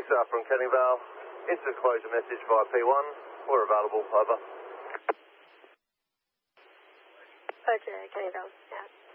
South from Kenny Vale. Into closure message via P1. We're available. Over. Okay, Kenny Vale. Yeah.